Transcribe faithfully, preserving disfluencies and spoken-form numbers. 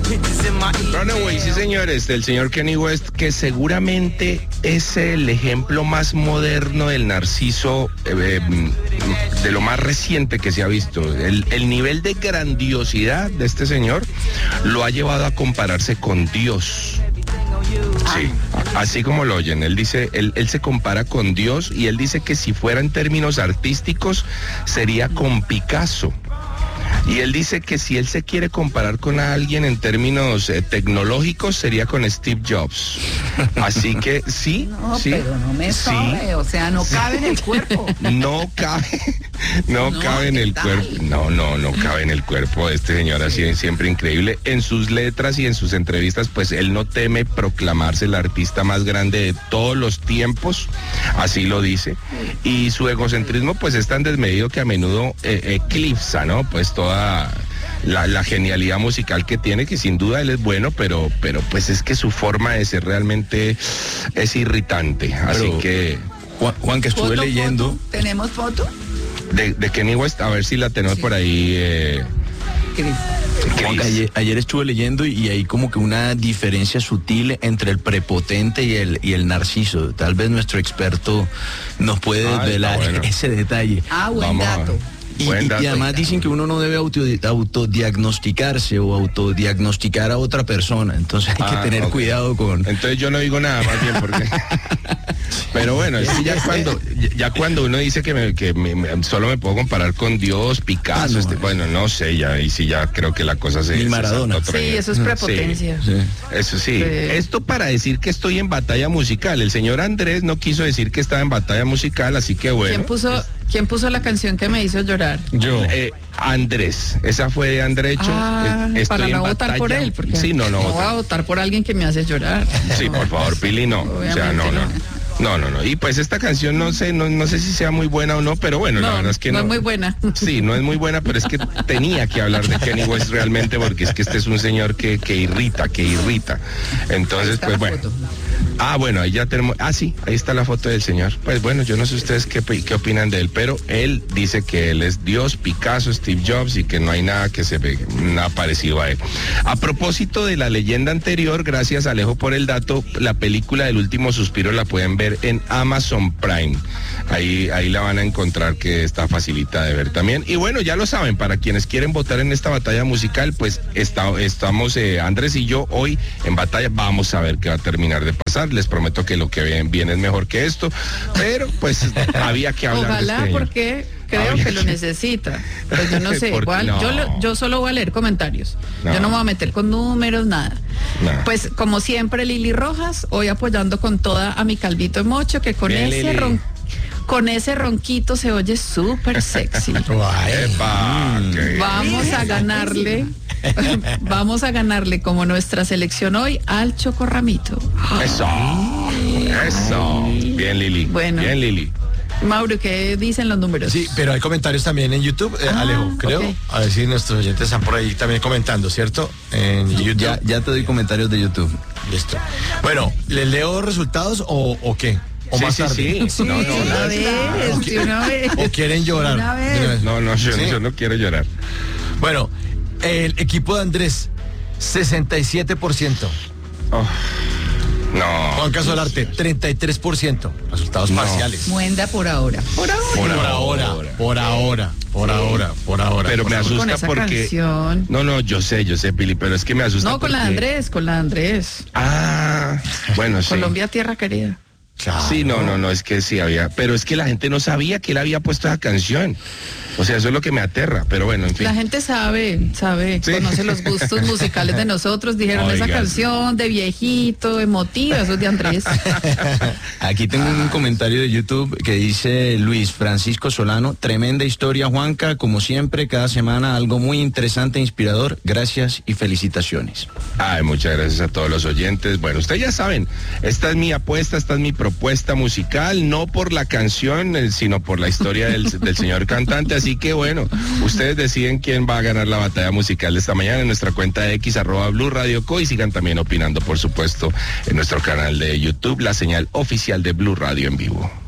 Runaway, sí señores, del señor Kanye West, que seguramente es el ejemplo más moderno del narciso, eh, de lo más reciente que se ha visto. El, el nivel de grandiosidad de este señor lo ha llevado a compararse con Dios. Sí, así como lo oyen, él dice, él, él se compara con Dios y él dice que si fuera en términos artísticos sería con Picasso. Y él dice que si él se quiere comparar con alguien en términos eh, tecnológicos sería con Steve Jobs. Así que sí, no, sí. Pero no me sí, sobe, o sea, no cabe en el cuerpo. No cabe, no, no cabe en el tal? cuerpo. No, no, no cabe en el cuerpo de este señor, así siempre increíble. En sus letras y en sus entrevistas, pues él no teme proclamarse el artista más grande de todos los tiempos, así lo dice. Y su egocentrismo, pues es tan desmedido que a menudo eh, eclipsa, ¿no? Pues toda La, la genialidad musical que tiene, que sin duda él es bueno, pero, pero pues es que su forma de ser realmente es irritante. Así pero, que... Juan, Juan, que estuve ¿Foto, leyendo... Foto? ¿Tenemos foto? De, de Kanye West, a ver si la tenemos sí. por ahí. Eh, Juan, ayer, ayer estuve leyendo y, y hay como que una diferencia sutil entre el prepotente y el, y el narciso. Tal vez nuestro experto nos puede ah, desvelar bueno. ese detalle. Ah, buen Vamos dato. Y, y, y además dicen que uno no debe auto, autodiagnosticarse o autodiagnosticar a otra persona, entonces hay ah, que tener okay. cuidado con... Entonces yo no digo nada más bien porque... Pero bueno, es que ya cuando ya cuando uno dice que, me, que me, me, solo me puedo comparar con Dios, Picasso, ah, no, este, bueno, no sé, ya y sí ya creo que la cosa se... Y Maradona. Se sí, eso es prepotencia. Sí, sí. Eso sí. sí. Esto para decir que estoy en batalla musical. El señor Andrés no quiso decir que estaba en batalla musical, así que bueno. ¿Quién puso, ¿quién puso la canción que me hizo llorar? Yo. Eh, Andrés, esa fue de Andrecho. Ah, Estoy para no en votar batalla. por él, porque sí, no, no, no voy a votar por alguien que me hace llorar. Sí, no, por favor, Pili, no. O sea, no, no. No, no, no. Y pues esta canción no sé, no, no sé si sea muy buena o no, pero bueno, no, la verdad es que no. No es muy buena. Sí, no es muy buena, pero es que tenía que hablar de Kanye West realmente, porque es que este es un señor que, que irrita, que irrita. Entonces, pues bueno. Foto. Ah, bueno, ahí ya tenemos. Ah, sí, ahí está la foto del señor. Pues bueno, yo no sé ustedes qué, qué opinan de él, pero él dice que él es Dios, Picasso, Steve Jobs y que no hay nada que se ve, nada parecido a él. A propósito de la leyenda anterior, gracias Alejo por el dato, la película del último suspiro la pueden ver en Amazon Prime. Ahí, ahí la van a encontrar, que está facilita de ver también. Y bueno, ya lo saben, para quienes quieren votar en esta batalla musical, pues está, estamos eh, Andrés y yo hoy en batalla. Vamos a ver qué va a terminar de pasar. Les prometo que lo que ven, viene es mejor que esto, pero pues había que hablar. Ojalá, de este porque creo había que lo que... necesita. Pues yo no sé, igual no. yo, lo, yo solo voy a leer comentarios. No. Yo no me voy a meter con números, nada. No. Pues como siempre, Lili Rojas, hoy apoyando con toda a mi calvito mocho, que con Bien, ese ron, con ese ronquito se oye súper sexy. Epa, mm. Vamos a ganarle. Vamos a ganarle como nuestra selección hoy al Chocorramito. Eso, eso. Bien, Lili. Bueno. Bien, Lili. Mauro, ¿qué dicen los números? Sí, pero hay comentarios también en YouTube, eh, ah, Alejo, creo. Okay. A ver si nuestros oyentes están por ahí también comentando, ¿cierto? En YouTube. Ya, ya te doy comentarios de YouTube. Listo. Bueno, ¿les leo resultados o, o qué? ¿O sí, más sí, tarde? sí, sí. No, no, una vez, o, sí, una vez. ¿O quieren llorar? Una vez. No, no, yo, ¿Sí? yo no quiero llorar. Bueno, el equipo de Andrés, sesenta y siete por ciento. Oh, no. Juan Casolarte, treinta y tres por ciento. Resultados no. parciales. Muenda por ahora. Por ahora. Por, por ahora, ahora. Por ahora. Por sí. ahora. Por ahora. Pero por me ahora. asusta con esa porque. Canción. No, no, yo sé, yo sé, Pili, pero es que me asusta. No, con porque... la de Andrés, con la de Andrés. Ah, bueno, sí. Colombia, tierra querida. Claro. Sí, no, no, no, es que sí había, pero es que la gente no sabía que él había puesto esa canción. O sea, eso es lo que me aterra, pero bueno, en fin. La gente sabe, sabe, ¿Sí? conoce los gustos musicales de nosotros. Dijeron Oiga. esa canción de viejito, emotiva, eso es de Andrés. Aquí tengo un comentario de YouTube que dice Luis Francisco Solano, tremenda historia, Juanca, como siempre, cada semana algo muy interesante e inspirador. Gracias y felicitaciones. Ay, muchas gracias a todos los oyentes. Bueno, ustedes ya saben, esta es mi apuesta, esta es mi propuesta musical, no por la canción, sino por la historia del, del señor cantante. Así que bueno, ustedes deciden quién va a ganar la batalla musical de esta mañana en nuestra cuenta de X, arroba Blue Radio Co, y sigan también opinando, por supuesto, en nuestro canal de YouTube, la señal oficial de Blue Radio en vivo.